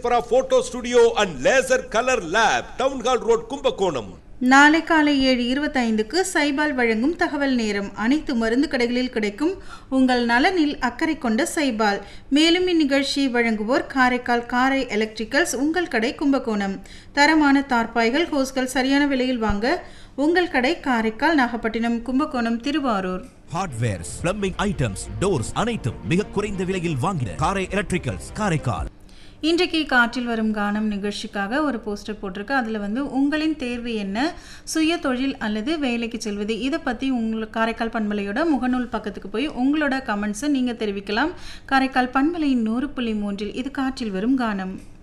Venkateswara Photo Studio and Laser Color Lab, Town Hall Road, Kumbakonam. நாளை காலை 7:25க்கு சைபால் வழங்கும் தகவல் நேரம். அனைத்து மருந்து கடைகளில் கிடைக்கும் உங்கள் நலனில் அக்கறை கொண்ட சைபால். மேலும் இந்நிகழ்ச்சியை வழங்குவோர் காரைக்கால் காரை எலக்ட்ரிக்கல்ஸ், உங்கள் கடை கும்பகோணம். தரமான தார்பாய்கள், ஹோஸ்கள் சரியான விலையில் வாங்க உங்கள் கடை Karaikal, Nagapattinam, Kumbakonam, Thiruvarur. Hardwares, plumbing items, doors அனைத்தும் மிக குறைந்த விலையில் வாங்கின காரை எலக்ட்ரிக்கல்ஸ், காரைக்கால். இன்றைக்கு காற்றில் வரும் கானம் நிகழ்ச்சிக்காக ஒரு போஸ்டர் போட்டிருக்கு. அதில் உங்களின் தேர்வு என்ன, சுய தொழில் அல்லது வேலைக்கு செல்வது, இதை பற்றி உங்களுக்கு காரைக்கால் பண்பலையோட முகநூல் பக்கத்துக்கு போய் உங்களோட கமெண்ட்ஸை நீங்கள் தெரிவிக்கலாம். காரைக்கால் பண்பலையின் 100.3 இது காற்றில் வரும் கானம்.